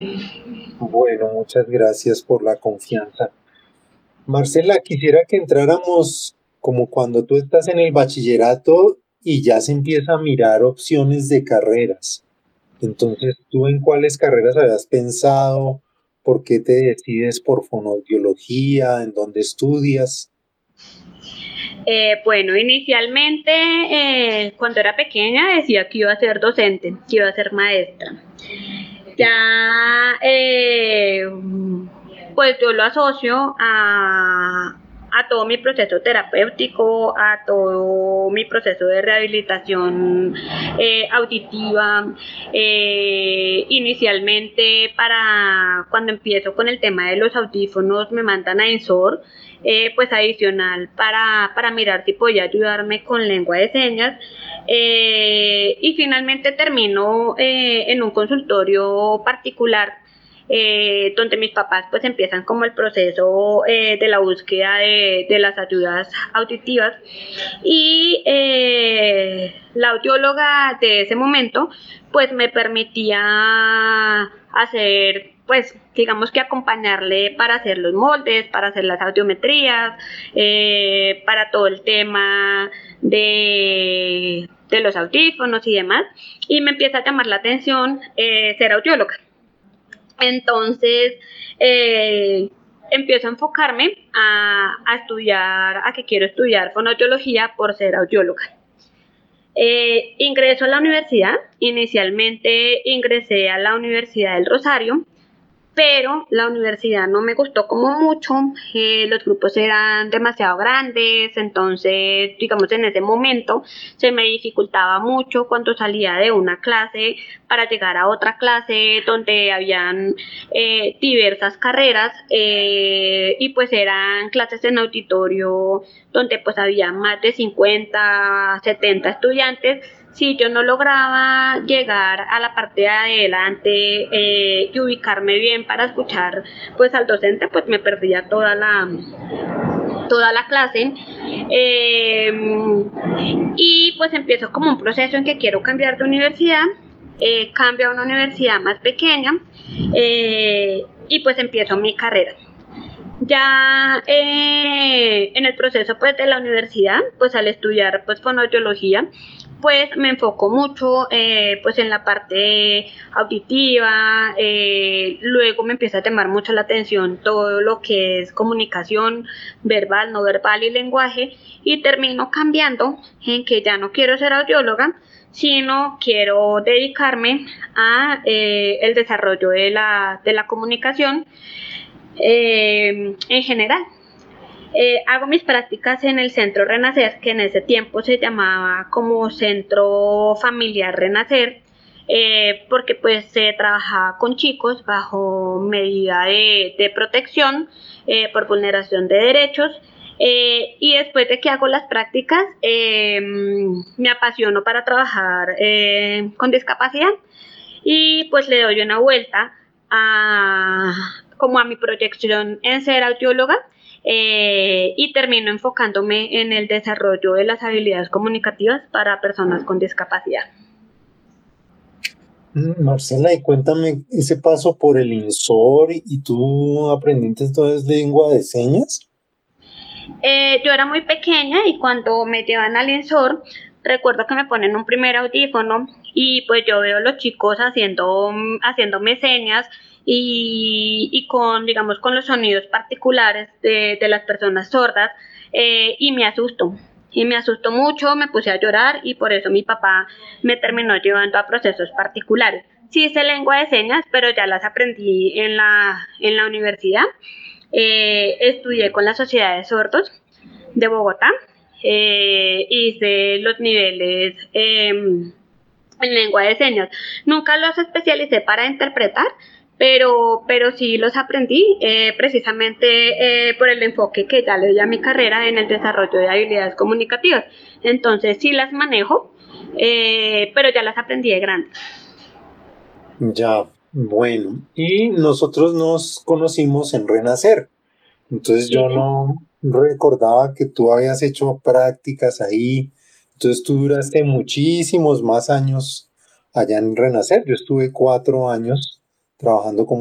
Bueno, muchas gracias por la confianza. Marcela, quisiera que entráramos como cuando tú estás en el bachillerato y ya se empieza a mirar opciones de carreras. Entonces, ¿tú en cuáles carreras habías pensado? ¿Por qué te decides por fonoaudiología? ¿En dónde estudias? Bueno, inicialmente cuando era pequeña decía que iba a ser docente, que iba a ser maestra. Ya, pues yo lo asocio a todo mi proceso terapéutico, a todo mi proceso de rehabilitación auditiva. Inicialmente, para cuando empiezo con el tema de los audífonos, me mandan a INSOR, pues adicional para mirar si podía ayudarme con lengua de señas. Y finalmente termino en un consultorio particular donde mis papás pues empiezan como el proceso de la búsqueda de las ayudas auditivas y la audióloga de ese momento pues me permitía hacer pues digamos que acompañarle para hacer los moldes, para hacer las audiometrías, para todo el tema de los audífonos y demás, y me empieza a llamar la atención ser audióloga. Entonces, empiezo a enfocarme a estudiar, a que quiero estudiar fonoaudiología por ser audióloga. Ingreso a la universidad, inicialmente ingresé a la Universidad del Rosario, pero la universidad no me gustó como mucho, los grupos eran demasiado grandes, entonces digamos en ese momento se me dificultaba mucho cuando salía de una clase para llegar a otra clase donde habían diversas carreras y pues eran clases en auditorio donde pues había más de 50, 70 estudiantes. Si yo no lograba llegar a la parte de adelante y ubicarme bien para escuchar pues al docente, pues me perdía toda la clase. Eh, y pues empiezo como un proceso en que quiero cambiar de universidad, cambio a una universidad más pequeña y pues empiezo mi carrera. Ya en el proceso pues de la universidad, pues al estudiar pues fonoaudiología, pues me enfoco mucho pues en la parte auditiva, luego me empieza a llamar mucho la atención todo lo que es comunicación verbal, no verbal y lenguaje, y termino cambiando en que ya no quiero ser audióloga, sino quiero dedicarme a el desarrollo de la comunicación en general. Hago mis prácticas en el Centro Renacer, que en ese tiempo se llamaba como Centro Familiar Renacer, porque pues se trabajaba con chicos bajo medida de protección por vulneración de derechos. Y después de que hago las prácticas, me apasiono para trabajar con discapacidad y pues le doy una vuelta a, como a mi proyección en ser audióloga y termino enfocándome en el desarrollo de las habilidades comunicativas para personas con discapacidad. Marcela, y cuéntame ese paso por el INSOR y tú aprendiste entonces lengua de señas. Yo era muy pequeña y cuando me llevan al INSOR, recuerdo que me ponen un primer audífono y pues yo veo a los chicos haciéndome señas y con, digamos, con los sonidos particulares de las personas sordas y me asusto. Y me asustó mucho, me puse a llorar y por eso mi papá me terminó llevando a procesos particulares. Sí hice lengua de señas, pero ya las aprendí en la universidad. Estudié con la Sociedad de Sordos de Bogotá, hice los niveles en lengua de señas. Nunca los especialicé para interpretar, pero sí los aprendí precisamente por el enfoque que ya le doy a mi carrera en el desarrollo de habilidades comunicativas. Entonces sí las manejo, pero ya las aprendí de grande. Ya, bueno, y nosotros nos conocimos en Renacer. Entonces Sí. yo no recordaba que tú habías hecho prácticas ahí. Entonces tú duraste muchísimos más años allá en Renacer. Yo estuve 4 años trabajando como